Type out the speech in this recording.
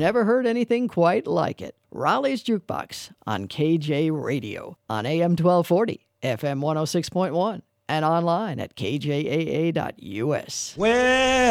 never heard anything quite like it. Raleigh's Jukebox on KJ Radio on AM 1240, FM 106.1, and online at kjaa.us. Well,